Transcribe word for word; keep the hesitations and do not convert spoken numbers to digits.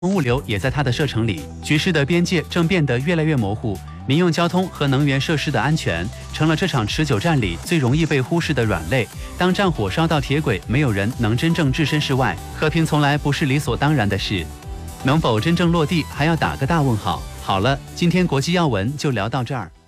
物流也在它的射程里，局势的边界正变得越来越模糊。民用交通和能源设施的安全成了这场持久战里最容易被忽视的软肋。当战火烧到铁轨，没有人能真正置身事外。和平从来不是理所当然的事，能否真正落地，还要打个大问号。好了，今天国际要闻就聊到这儿。